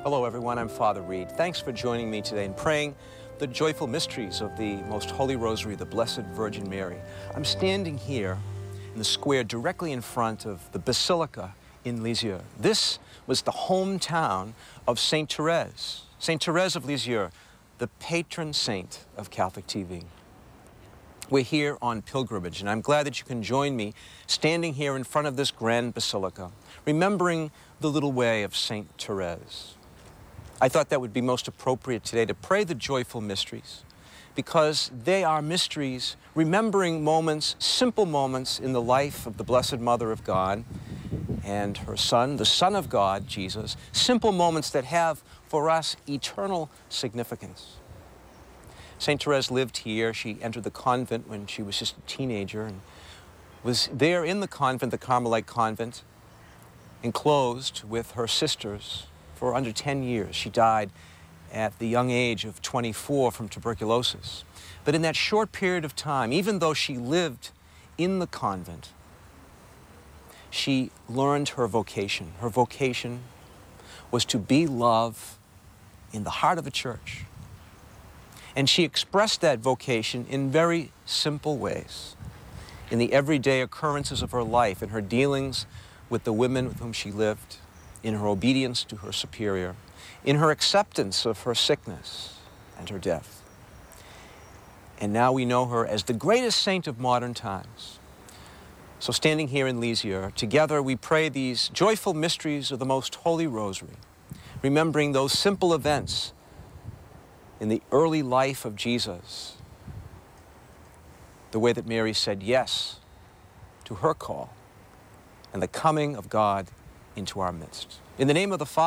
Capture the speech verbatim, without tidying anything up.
Hello, everyone. I'm Father Reed. Thanks for joining me today in praying the joyful mysteries of the Most Holy Rosary, the Blessed Virgin Mary. I'm standing here in the square directly in front of the Basilica in Lisieux. This was the hometown of Saint Therese, Saint Therese of Lisieux, the patron saint of Catholic T V. We're here on pilgrimage, and I'm glad that you can join me standing here in front of this grand basilica, remembering the little way of Saint Therese. I thought that would be most appropriate today to pray the joyful mysteries, because they are mysteries remembering moments, simple moments in the life of the Blessed Mother of God and her Son, the Son of God, Jesus, simple moments that have for us eternal significance. Saint Therese lived here. She entered the convent when she was just a teenager and was there in the convent, the Carmelite convent, enclosed with her sisters for under ten years. She died at the young age of twenty-four from tuberculosis. But in that short period of time, even though she lived in the convent, she learned her vocation. Her vocation was to be love in the heart of the church. And she expressed that vocation in very simple ways, in the everyday occurrences of her life, in her dealings with the women with whom she lived, in her obedience to her superior, in her acceptance of her sickness and her death. And now we know her as the greatest saint of modern times. So standing here in Lisieux, together we pray these joyful mysteries of the Most Holy Rosary, remembering those simple events in the early life of Jesus, the way that Mary said yes to her call and the coming of God into our midst. In the name of the Father,